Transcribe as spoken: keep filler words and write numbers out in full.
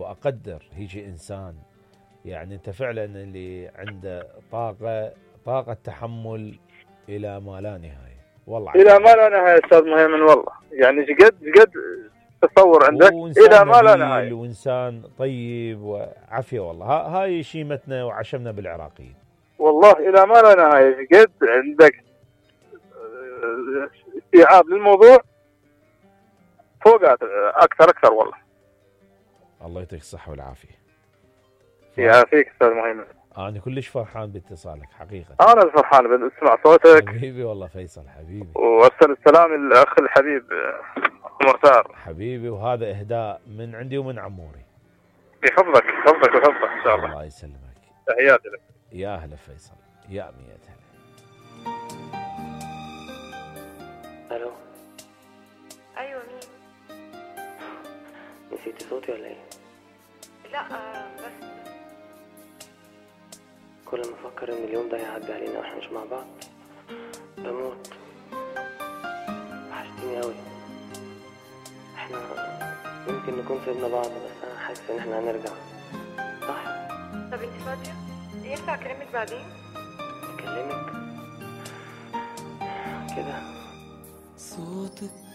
وأقدر هيجي إنسان يعني أنت فعلا اللي عنده طاقة طاقة تحمل إلى ما لا نهاية والله. إلى ما لا نهاية أستاذ مهيمن والله، يعني قد قد تصور عندك إلى ما لا نهاية، وإنسان طيب وعافية والله. هاي شيمتنا وعشمنا بالعراقيين والله إلى ما لا نهاية. قد عندك استيعاب للموضوع فوق أكثر أكثر والله. الله يعطيك الصحة والعافية. يعافيك أستاذ مهيمن. أنا كلش فرحان باتصالك حقيقة. أنا فرحان بسمع صوتك حبيبي والله فيصل حبيبي. وأرسل السلام للأخ الحبيب مرتار حبيبي، وهذا إهداء من عندي ومن عموري. بحفظك حفظك وحفظك إن شاء الله. الله يسلمك. تحياتي لك. يا أهلا فيصل يا مية هلا. ألو. أيوة مين؟ نسيتي صوتي ولا إيه؟ لا آه بس كل ما أفكر إن اليوم ده هيعدي علينا وإحنا مش مع بعض بموت. وحشتيني أوي. إحنا يمكن نكون سيبنا بعض بس أنا حاسس إن إحنا هنرجع، صح؟ طب أنت فاضية؟ ينفع أكلمك بعدين؟ أكلمك كده؟ صوتك